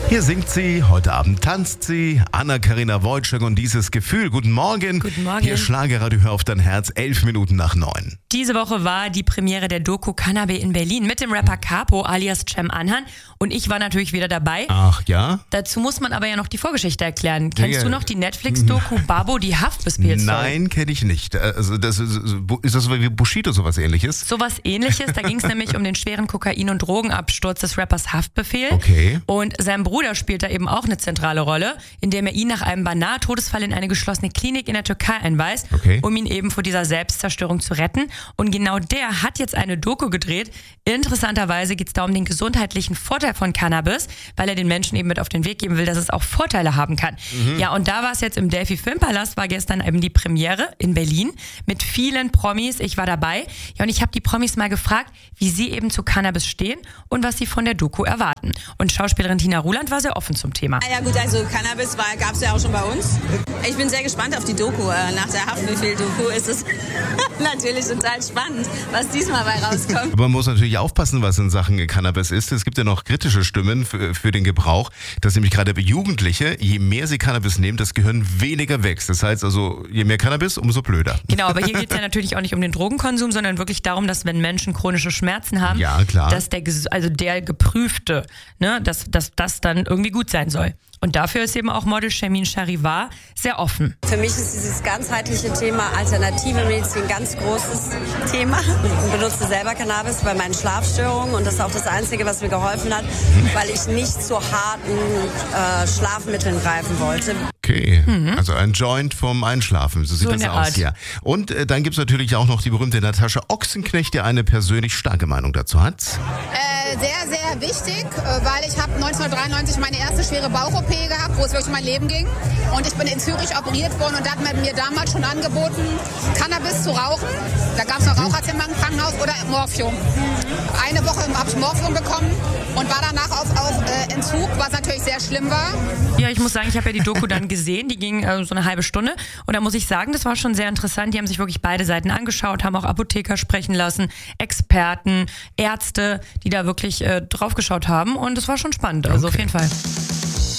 Hier singt sie, heute Abend tanzt sie, Anna-Karina Wojcik und dieses Gefühl. Guten Morgen. Guten Morgen. Hier Schlagerradio, hör auf dein Herz, 11 Minuten nach 9. Diese Woche war die Premiere der Doku Cannabis in Berlin mit dem Rapper Capo alias Cem Anhan und ich war natürlich wieder dabei. Ach ja? Dazu muss man aber ja noch die Vorgeschichte erklären. Kennst Ja. du noch die Netflix-Doku Babo, die Haftbefehlsstory? Nein, kenne ich nicht. Also das ist das so wie Bushido, sowas ähnliches? Sowas ähnliches, da ging es nämlich um den schweren Kokain- und Drogenabsturz des Rappers Haftbefehl. Okay. Und sein Bruder spielt da eben auch eine zentrale Rolle, indem er ihn nach einem beinahe Todesfall in eine geschlossene Klinik in der Türkei einweist, Okay. um ihn eben vor dieser Selbstzerstörung zu retten. Und genau der hat jetzt eine Doku gedreht. Interessanterweise geht es da um den gesundheitlichen Vorteil von Cannabis, weil er den Menschen eben mit auf den Weg geben will, dass es auch Vorteile haben kann. Ja, und da war es jetzt im Delphi Filmpalast, war gestern eben die Premiere in Berlin mit vielen Promis. Ich war dabei. Ja, und ich habe die Promis mal gefragt, wie sie eben zu Cannabis stehen und was sie von der Doku erwarten. Und Schauspielerin Tina Ruland war sehr offen zum Thema. Ja gut, also Cannabis gab es ja auch schon bei uns. Ich bin sehr gespannt auf die Doku. Nach der Haftbefehl-Doku ist es natürlich total spannend, was diesmal bei rauskommt. Aber man muss natürlich aufpassen, was in Sachen Cannabis ist. Es gibt ja noch kritische Stimmen für den Gebrauch, dass nämlich gerade Jugendliche, je mehr sie Cannabis nehmen, das Gehirn weniger wächst. Das heißt also, je mehr Cannabis, umso blöder. Genau, aber hier geht es ja natürlich auch nicht um den Drogenkonsum, sondern wirklich darum, dass wenn Menschen chronische Schmerzen haben, Ja, klar. dass der Geprüfte, ne, dass das dann irgendwie gut sein soll. Und dafür ist eben auch Model Shermin Charivar sehr offen. Für mich ist dieses ganzheitliche Thema alternative Medizin ein ganz großes Thema. Ich benutze selber Cannabis bei meinen Schlafstörungen und das ist auch das Einzige, was mir geholfen hat, weil ich nicht zu harten Schlafmitteln greifen wollte. Okay, also ein Joint vom Einschlafen, so sieht So in das der aus, Art. ja. Und dann gibt es natürlich auch noch die berühmte Natascha Ochsenknecht, die eine persönlich starke Meinung dazu hat. Sehr, sehr wichtig, weil ich habe 1993 meine erste schwere Bauch-OP gehabt, wo es wirklich um mein Leben ging. Und ich bin in Zürich operiert worden und da hat man mir damals schon angeboten, Cannabis zu rauchen. Da gab es noch Raucherzimmer im Krankenhaus oder Morphium. Eine Woche habe ich Morphium bekommen und war danach auf Entzug, was natürlich sehr schlimm war. Ja, ich muss sagen, ich habe ja die Doku dann gesehen, die ging so eine halbe Stunde und da muss ich sagen, das war schon sehr interessant. Die haben sich wirklich beide Seiten angeschaut, haben auch Apotheker sprechen lassen, Experten, Ärzte, die da wirklich drauf geschaut haben und es war schon spannend, also auf jeden Fall.